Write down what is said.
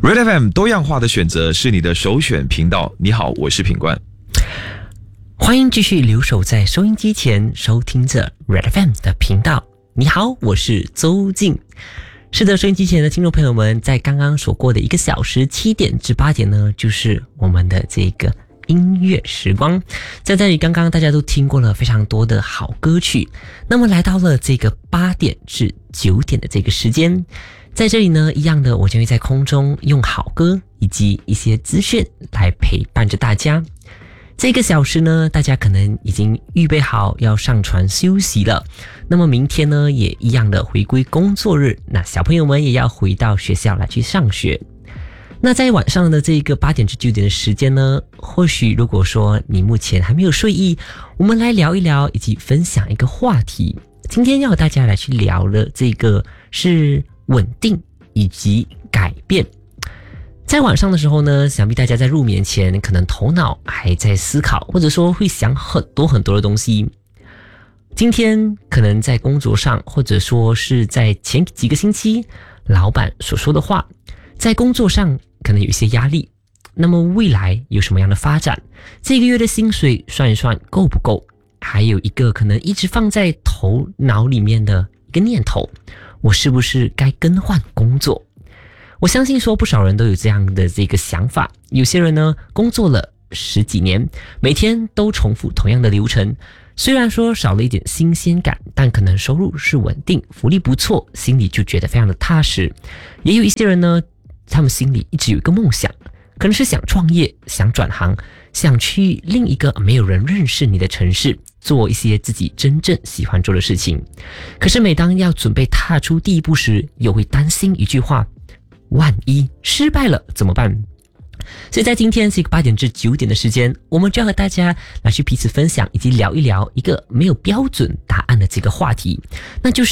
Red FM 多样化的选择是你的首选频道。你好，我是品冠。 欢迎继续留守在收音机前，收听着 Red FM 的频道。你好，我是周静。是的，收音机前的听众朋友们，在刚刚所过的1个小时7点至8点呢，就是我们的这个音乐时光。在这里刚刚大家都听过了非常多的好歌曲，那么来到了这个8点至9点的这个时间，在这里呢，一样的我将会在空中用好歌以及一些资讯来陪伴着大家。这个小时呢，大家可能已经预备好要上床休息了，那么明天呢也一样的回归工作日，那小朋友们也要回到学校来去上学。那在晚上的这个8点至9点的时间呢，或许如果说你目前还没有睡意，我们来聊一聊以及分享一个话题。今天要和大家来去聊的这个是稳定以及改变。在晚上的时候呢，想必大家在入眠前可能头脑还在思考，或者说会想很多很多的东西。今天可能在工作上，或者说是在前几个星期老板所说的话，在工作上可能有一些压力，那么未来有什么样的发展，这个月的薪水算一算够不够，还有一个可能一直放在头脑里面的一个念头，我是不是该更换工作。我相信说不少人都有这样的这个想法，有些人呢工作了10几年，每天都重复同样的流程，虽然说少了一点新鲜感，但可能收入是稳定，福利不错，心里就觉得非常的踏实。也有一些人呢，他们心里一直有一个梦想，可能是想创业，想转行，想去另一个没有人认识你的城市，做一些自己真正喜欢做的事情。可是每当要准备踏出第一步时，又会担心一句话，万一失败了怎么办？所以在今天这个8点至9点的时间，我们就要和大家来去彼此分享以及聊一聊一个没有标准答案的这个话题，那就是